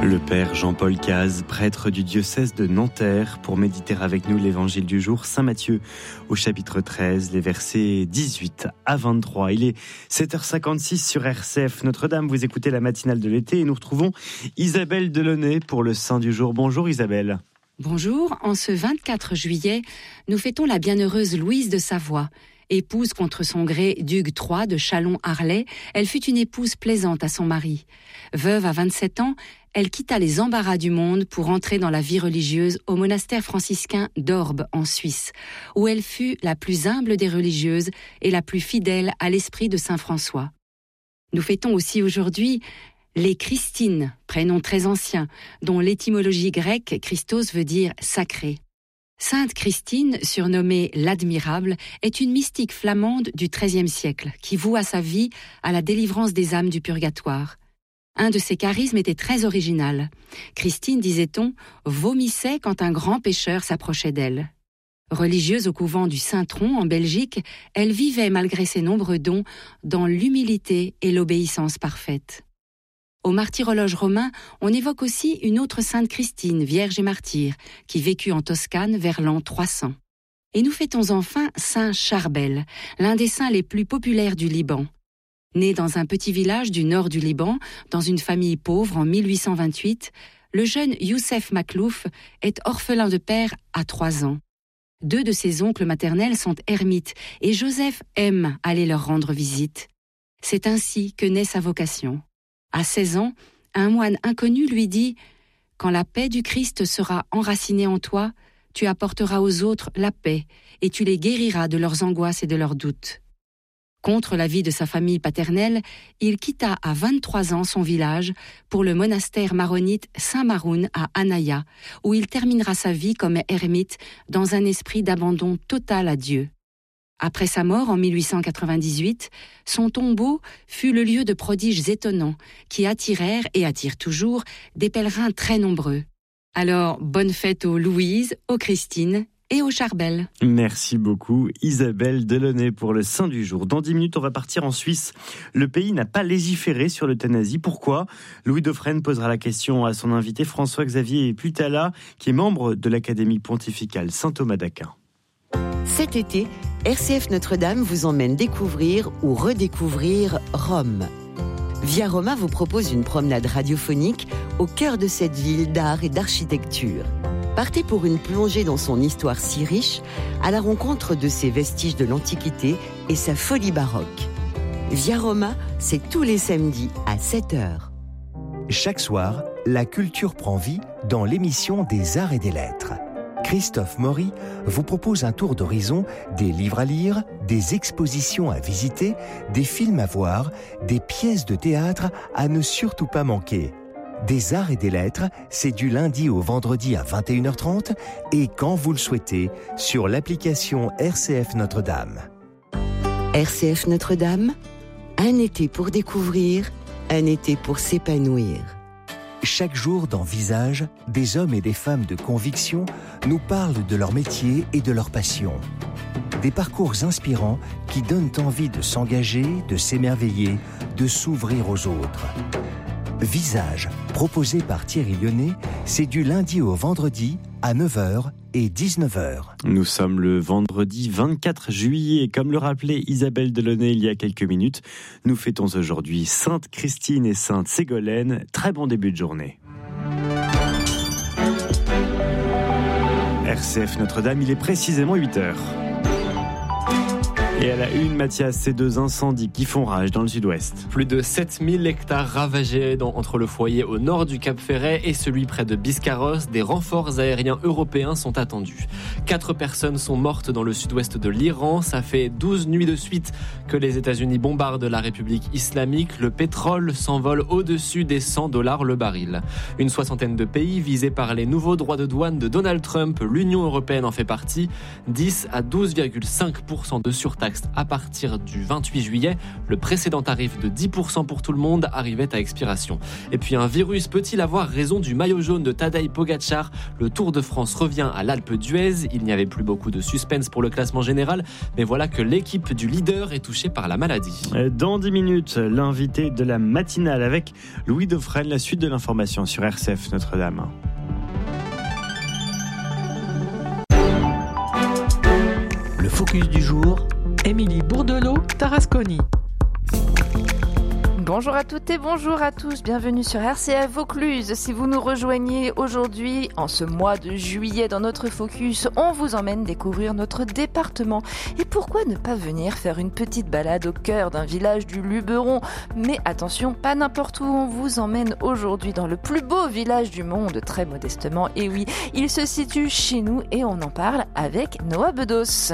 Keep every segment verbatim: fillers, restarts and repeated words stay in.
Le père Jean-Paul Cazes, prêtre du diocèse de Nanterre, pour méditer avec nous l'évangile du jour, Saint Matthieu, au chapitre treize, les versets dix-huit à vingt-trois. Il est sept heures cinquante-six sur R C F Notre-Dame. Vous écoutez la matinale de l'été et nous retrouvons Isabelle Delaunay pour le Saint du jour. Bonjour Isabelle. Bonjour, en ce vingt-quatre juillet, nous fêtons la bienheureuse Louise de Savoie. Épouse contre son gré d'Hugues trois de Châlons-Arlay, elle fut une épouse plaisante à son mari. Veuve à vingt-sept ans, elle quitta les embarras du monde pour entrer dans la vie religieuse au monastère franciscain d'Orbe en Suisse, où elle fut la plus humble des religieuses et la plus fidèle à l'esprit de saint François. Nous fêtons aussi aujourd'hui les Christines, prénom très ancien, dont l'étymologie grecque Christos veut dire sacré. Sainte Christine, surnommée l'Admirable, est une mystique flamande du treizième siècle qui voua sa vie à la délivrance des âmes du purgatoire. Un de ses charismes était très original. Christine, disait-on, vomissait quand un grand pécheur s'approchait d'elle. Religieuse au couvent du Saint-Tron en Belgique, elle vivait malgré ses nombreux dons dans l'humilité et l'obéissance parfaite. Au martyrologe romain, on évoque aussi une autre sainte Christine, vierge et martyre, qui vécut en Toscane vers l'an trois cents. Et nous fêtons enfin saint Charbel, l'un des saints les plus populaires du Liban. Né dans un petit village du nord du Liban, dans une famille pauvre en mille huit cent vingt-huit, le jeune Youssef Maklouf est orphelin de père à trois ans. Deux de ses oncles maternels sont ermites et Joseph aime aller leur rendre visite. C'est ainsi que naît sa vocation. À seize ans, un moine inconnu lui dit « Quand la paix du Christ sera enracinée en toi, tu apporteras aux autres la paix et tu les guériras de leurs angoisses et de leurs doutes. » Contre l'avis de sa famille paternelle, il quitta à vingt-trois ans son village pour le monastère maronite Saint-Maroun à Anaya, où il terminera sa vie comme ermite dans un esprit d'abandon total à Dieu. Après sa mort en mille huit cent quatre-vingt-dix-huit, son tombeau fut le lieu de prodiges étonnants qui attirèrent et attirent toujours des pèlerins très nombreux. Alors, bonne fête aux Louise, aux Christine et aux Charbel. Merci beaucoup Isabelle Delaunay pour le Saint du jour. Dans dix minutes, on va partir en Suisse. Le pays n'a pas légiféré sur l'euthanasie. Pourquoi ? Louis Dauphren posera la question à son invité François-Xavier Putala, qui est membre de l'Académie pontificale Saint-Thomas d'Aquin. Cet été, R C F Notre-Dame vous emmène découvrir ou redécouvrir Rome. Via Roma vous propose une promenade radiophonique au cœur de cette ville d'art et d'architecture. Partez pour une plongée dans son histoire si riche, à la rencontre de ses vestiges de l'Antiquité et sa folie baroque. Via Roma, c'est tous les samedis à sept heures. Chaque soir, la culture prend vie dans l'émission des Arts et des Lettres. Christophe Maury vous propose un tour d'horizon des livres à lire, des expositions à visiter, des films à voir, des pièces de théâtre à ne surtout pas manquer. Des Arts et des Lettres, c'est du lundi au vendredi à vingt et une heures trente et quand vous le souhaitez, sur l'application R C F Notre-Dame. R C F Notre-Dame, un été pour découvrir, un été pour s'épanouir. Chaque jour dans Visage, des hommes et des femmes de conviction nous parlent de leur métier et de leur passion. Des parcours inspirants qui donnent envie de s'engager, de s'émerveiller, de s'ouvrir aux autres. Visage, proposé par Thierry Lyonnais, c'est du lundi au vendredi à neuf heures et dix-neuf heures. Nous sommes le vendredi vingt-quatre juillet et comme le rappelait Isabelle Delaunay il y a quelques minutes, nous fêtons aujourd'hui Sainte Christine et Sainte Ségolène. Très bon début de journée. R C F Notre-Dame, il est précisément huit heures. Et à la une, Mathias, ces deux incendies qui font rage dans le sud-ouest. Plus de sept mille hectares ravagés dans, entre le foyer au nord du Cap Ferret et celui près de Biscarrosse. Des renforts aériens européens sont attendus. Quatre personnes sont mortes dans le sud-ouest de l'Iran. Ça fait douze nuits de suite que les États-Unis bombardent la République islamique. Le pétrole s'envole au-dessus des cent dollars le baril. Une soixantaine de pays visés par les nouveaux droits de douane de Donald Trump. L'Union européenne en fait partie. dix à douze virgule cinq pour cent de surtaxe taxe à partir du vingt-huit juillet. Le précédent tarif de dix pour cent pour tout le monde arrivait à expiration. Et puis un virus peut-il avoir raison du maillot jaune de Tadej Pogačar ? Le Tour de France revient à l'Alpe d'Huez. Il n'y avait plus beaucoup de suspense pour le classement général, mais voilà que l'équipe du leader est touchée par la maladie. Dans dix minutes, l'invité de la matinale avec Louis Dauphren, la suite de l'information sur R C F Notre-Dame. Le focus du jour, Émilie Bourdelot, Tarasconi. Bonjour à toutes et bonjour à tous, bienvenue sur R C F Vaucluse. Si vous nous rejoignez aujourd'hui, en ce mois de juillet dans notre focus, on vous emmène découvrir notre département. Et pourquoi ne pas venir faire une petite balade au cœur d'un village du Luberon ? Mais attention, pas n'importe où, on vous emmène aujourd'hui dans le plus beau village du monde, très modestement. Et oui, il se situe chez nous et on en parle avec Noah Bedos.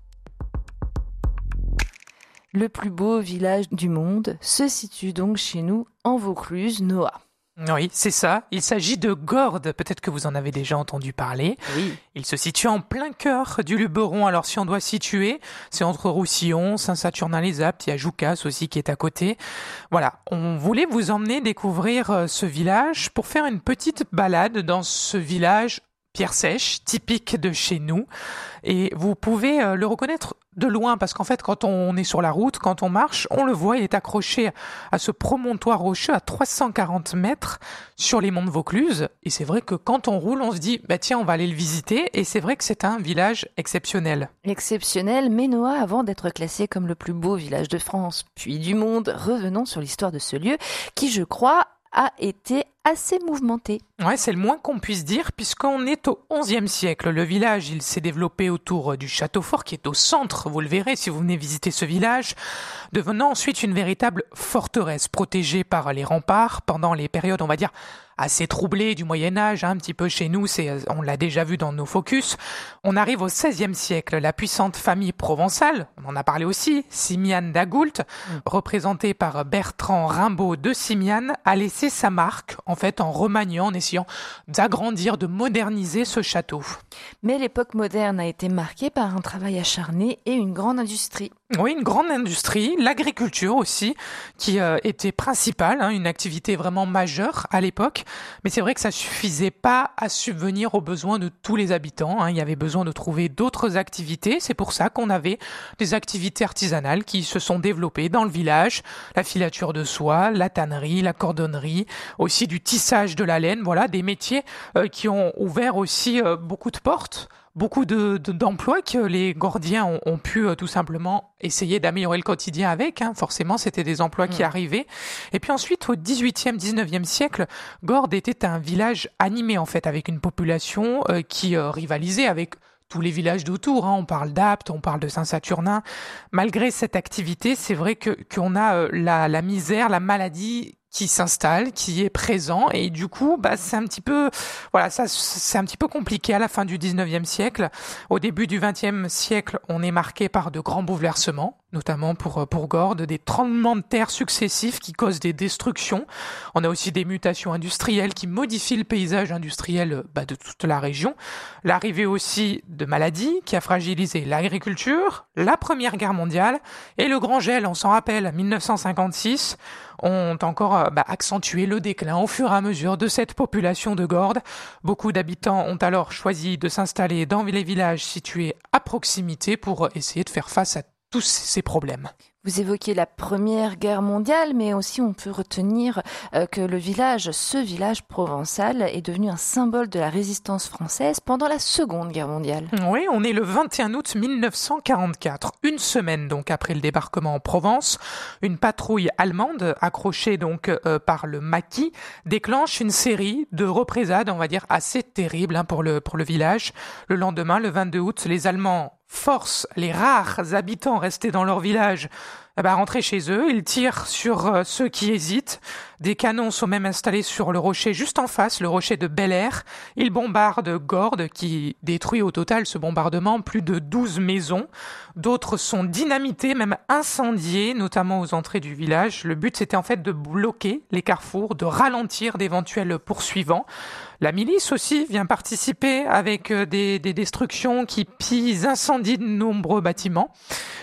Le plus beau village du monde se situe donc chez nous en Vaucluse, Noah. Oui, c'est ça. Il s'agit de Gordes. Peut-être que vous en avez déjà entendu parler. Oui. Il se situe en plein cœur du Luberon. Alors, si on doit situer, c'est entre Roussillon, Saint-Saturnin-les-Aptes. Il y a Joucas aussi qui est à côté. Voilà. On voulait vous emmener découvrir ce village pour faire une petite balade dans ce village pierre sèche, typique de chez nous. Et vous pouvez le reconnaître de loin, parce qu'en fait, quand on est sur la route, quand on marche, on le voit, il est accroché à ce promontoire rocheux à trois cent quarante mètres sur les monts de Vaucluse. Et c'est vrai que quand on roule, on se dit, bah tiens, on va aller le visiter. Et c'est vrai que c'est un village exceptionnel. Exceptionnel, mais Noah, avant d'être classé comme le plus beau village de France, puis du monde, revenons sur l'histoire de ce lieu, qui, je crois, a été assez mouvementé. Ouais, c'est le moins qu'on puisse dire, puisqu'on est au onzième siècle. Le village, il s'est développé autour du château fort, qui est au centre, vous le verrez si vous venez visiter ce village, devenant ensuite une véritable forteresse, protégée par les remparts pendant les périodes, on va dire, assez troublées du Moyen-Âge, hein, un petit peu chez nous, c'est, on l'a déjà vu dans nos focus. On arrive au seizième siècle, la puissante famille provençale, on en a parlé aussi, Simiane d'Agoult, mmh. représentée par Bertrand Rimbaud de Simiane, a laissé sa marque, en fait, en remaniant, en essayant d'agrandir, de moderniser ce château. Mais l'époque moderne a été marquée par un travail acharné et une grande industrie. Oui, une grande industrie, l'agriculture aussi, qui euh, était principale, hein, une activité vraiment majeure à l'époque. Mais c'est vrai que ça suffisait pas à subvenir aux besoins de tous les habitants, hein. Il y avait besoin de trouver d'autres activités. C'est pour ça qu'on avait des activités artisanales qui se sont développées dans le village. La filature de soie, la tannerie, la cordonnerie, aussi du tissage de la laine. Voilà, des métiers euh, qui ont ouvert aussi euh, beaucoup de portes. Beaucoup de, de, d'emplois que les Gordiens ont, ont pu euh, tout simplement essayer d'améliorer le quotidien avec. Hein. Forcément, c'était des emplois mmh. qui arrivaient. Et puis ensuite, au dix-huitième, dix-neuvième siècle, Gordes était un village animé en fait, avec une population euh, qui euh, rivalisait avec tous les villages d'autour. Hein. On parle d'Aptes, on parle de Saint-Saturnin. Malgré cette activité, c'est vrai que qu'on a euh, la, la misère, la maladie qui s'installe, qui est présent, et du coup, bah, c'est un petit peu, voilà, ça, c'est un petit peu compliqué à la fin du dix-neuvième siècle. Au début du vingtième siècle, on est marqué par de grands bouleversements, notamment pour, pour Gordes, des tremblements de terre successifs qui causent des destructions. On a aussi des mutations industrielles qui modifient le paysage industriel, bah, de toute la région. L'arrivée aussi de maladies qui a fragilisé l'agriculture, la Première Guerre mondiale, et le grand gel, on s'en rappelle, mille neuf cent cinquante-six, ont encore bah, accentué le déclin au fur et à mesure de cette population de Gordes. Beaucoup d'habitants ont alors choisi de s'installer dans les villages situés à proximité pour essayer de faire face à tous ces problèmes. Vous évoquez la Première Guerre mondiale, mais aussi on peut retenir euh, que le village, ce village provençal, est devenu un symbole de la résistance française pendant la Seconde Guerre mondiale. Oui, on est le vingt et un août mille neuf cent quarante-quatre, une semaine donc après le débarquement en Provence. Une patrouille allemande, accrochée donc euh, par le maquis, déclenche une série de représailles, on va dire, assez terribles hein, pour le, pour le village. Le lendemain, le vingt-deux août, les Allemands forcent les rares habitants restés dans leur village eh ben, à rentrer chez eux. Ils tirent sur euh, ceux qui hésitent. Des canons sont même installés sur le rocher juste en face, le rocher de Bel-Air. Ils bombardent Gordes, qui détruit au total ce bombardement plus de douze maisons. D'autres sont dynamitées, même incendiées, notamment aux entrées du village. Le but, c'était en fait de bloquer les carrefours, de ralentir d'éventuels poursuivants. La milice aussi vient participer avec des, des destructions qui pillent, incendient de nombreux bâtiments.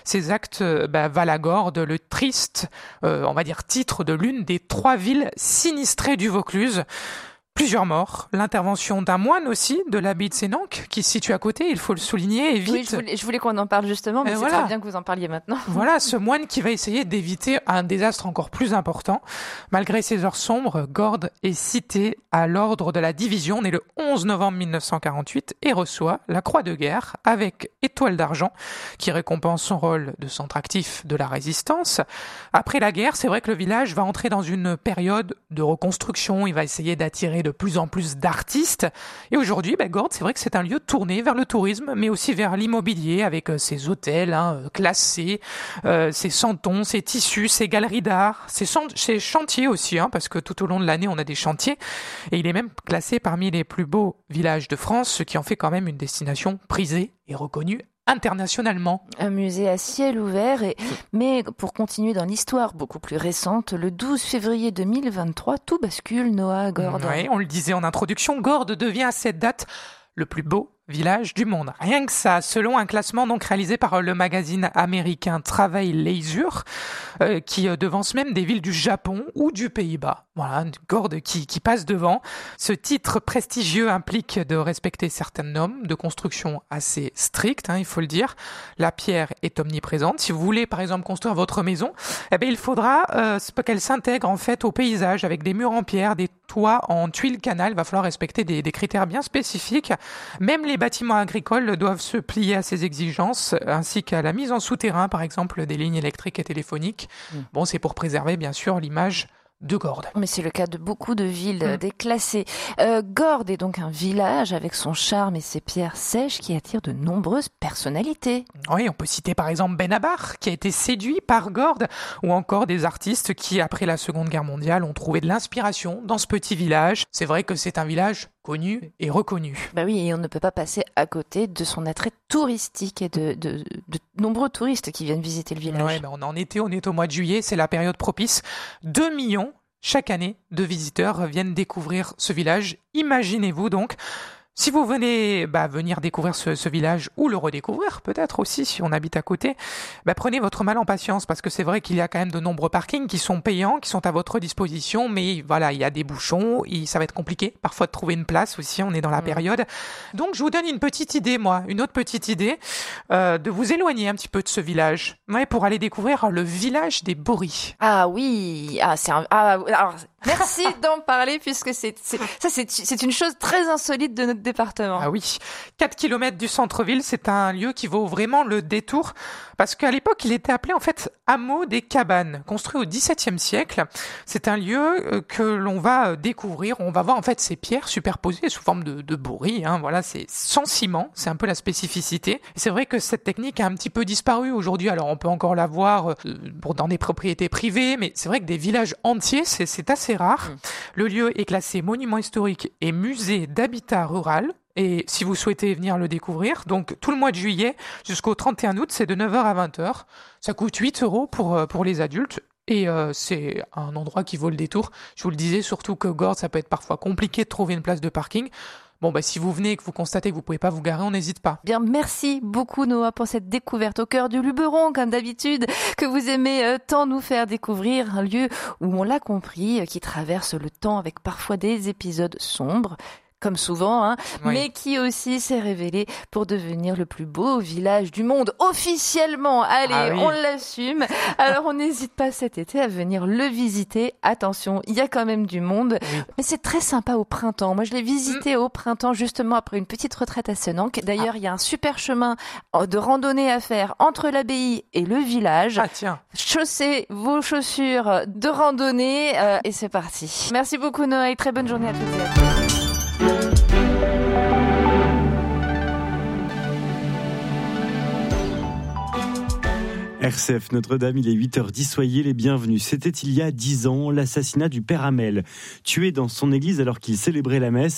Ces actes bah, valent à Gordes le triste, euh, on va dire, titre de l'une des trois villes sinistrées du Vaucluse. Plusieurs morts, l'intervention d'un moine aussi de l'abbaye de Sénanque qui se situe à côté, il faut le souligner, et vite. Oui, je voulais, je voulais qu'on en parle justement, mais et c'est voilà. Très bien que vous en parliez maintenant. Voilà, ce moine qui va essayer d'éviter un désastre encore plus important. Malgré ces heures sombres, Gordes est cité à l'ordre de la division, né le onze novembre mille neuf cent quarante-huit, et reçoit la croix de guerre avec étoile d'argent qui récompense son rôle de centre actif de la résistance. Après la guerre, c'est vrai que le village va entrer dans une période de reconstruction, il va essayer d'attirer de plus en plus d'artistes. Et aujourd'hui, bah, Gordes, c'est vrai que c'est un lieu tourné vers le tourisme, mais aussi vers l'immobilier, avec euh, ses hôtels hein, classés, euh, ses santons, ses tissus, ses galeries d'art, ses, ses chantiers aussi, hein, parce que tout au long de l'année, on a des chantiers. Et il est même classé parmi les plus beaux villages de France, ce qui en fait quand même une destination prisée et reconnue internationalement. Un musée à ciel ouvert, et... mais pour continuer dans l'histoire beaucoup plus récente, le douze février deux mille vingt-trois, tout bascule, Noah, à Gordes. Oui, on le disait en introduction, Gordes devient à cette date le plus beau village du monde. Rien que ça, selon un classement donc réalisé par le magazine américain Travel Leisure, euh, qui euh, devance même des villes du Japon ou du Pays-Bas. Voilà, Gordes qui, qui passe devant. Ce titre prestigieux implique de respecter certaines normes de construction assez strictes, hein, il faut le dire. La pierre est omniprésente. Si vous voulez, par exemple, construire votre maison, eh bien, il faudra euh, qu'elle s'intègre en fait au paysage avec des murs en pierre, des toits en tuiles canal. Il va falloir respecter des, des critères bien spécifiques. Même les bâtiments agricoles doivent se plier à ces exigences, ainsi qu'à la mise en souterrain, par exemple, des lignes électriques et téléphoniques. Mmh. Bon, c'est pour préserver, bien sûr, l'image de Gordes. Mais c'est le cas de beaucoup de villes mmh. déclassées. Euh, Gordes est donc un village avec son charme et ses pierres sèches qui attirent de nombreuses personnalités. Oui, on peut citer par exemple Benabar, qui a été séduit par Gordes, ou encore des artistes qui, après la Seconde Guerre mondiale, ont trouvé de l'inspiration dans ce petit village. C'est vrai que c'est un village connu et reconnu. Bah oui, et on ne peut pas passer à côté de son attrait touristique et de, de, de nombreux touristes qui viennent visiter le village. Ouais, bah on est en été, on est au mois de juillet, c'est la période propice. Deux millions chaque année de visiteurs viennent découvrir ce village. Imaginez-vous donc. Si vous venez bah, venir découvrir ce, ce village ou le redécouvrir peut-être aussi si on habite à côté, bah, prenez votre mal en patience parce que c'est vrai qu'il y a quand même de nombreux parkings qui sont payants, qui sont à votre disposition, mais voilà, il y a des bouchons, et ça va être compliqué parfois de trouver une place aussi, on est dans la mmh. période. Donc je vous donne une petite idée, moi, une autre petite idée, euh, de vous éloigner un petit peu de ce village, ouais, pour aller découvrir le village des Bories. Ah oui, ah c'est un... Ah, alors, merci d'en parler puisque c'est, c'est ça c'est, c'est une chose très insolite de notre département. Ah oui, quatre kilomètres du centre-ville, c'est un lieu qui vaut vraiment le détour parce qu'à l'époque, il était appelé en fait hameau des cabanes, construit au dix-septième siècle. C'est un lieu que l'on va découvrir, on va voir en fait ces pierres superposées sous forme de, de bourris, hein, voilà, c'est sans ciment, c'est un peu la spécificité. Et c'est vrai que cette technique a un petit peu disparu aujourd'hui, alors on peut encore la voir euh, dans des propriétés privées, mais c'est vrai que des villages entiers, c'est, c'est assez rare. Mmh. Le lieu est classé monument historique et musée d'habitat rural. Et si vous souhaitez venir le découvrir, donc tout le mois de juillet jusqu'au trente et un août, c'est de neuf heures à vingt heures. Ça coûte huit euros pour, pour les adultes. Et euh, c'est un endroit qui vaut le détour. Je vous le disais, surtout que Gordes, ça peut être parfois compliqué de trouver une place de parking. Bon, bah, si vous venez et que vous constatez que vous pouvez pas vous garer, on n'hésite pas. Bien, merci beaucoup Noah pour cette découverte au cœur du Luberon, comme d'habitude, que vous aimez euh, tant nous faire découvrir, un lieu où on l'a compris, euh, qui traverse le temps avec parfois des épisodes sombres, comme souvent, hein, oui. mais qui aussi s'est révélé pour devenir le plus beau village du monde, officiellement. Allez, ah oui. on l'assume. Alors, on n'hésite pas cet été à venir le visiter. Attention, il y a quand même du monde, oui. mais c'est très sympa au printemps. Moi, je l'ai visité mmh. au printemps, justement, après une petite retraite à Sénanque. D'ailleurs, ah. il y a un super chemin de randonnée à faire entre l'abbaye et le village. Ah, tiens. Chaussez vos chaussures de randonnée euh, et c'est parti. Merci beaucoup, Noah, et très bonne journée à toutes et à tous. R C F Notre-Dame, il est huit heures dix, soyez les bienvenus. C'était il y a dix ans, l'assassinat du père Hamel, tué dans son église alors qu'il célébrait la messe.